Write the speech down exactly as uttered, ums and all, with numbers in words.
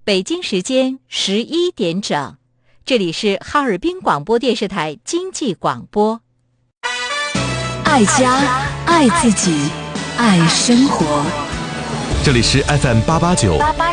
北京时间十一点整，这里是哈尔滨广播电视台经济广播。 爱家，爱自己，爱生活。 这里是 F M 八八九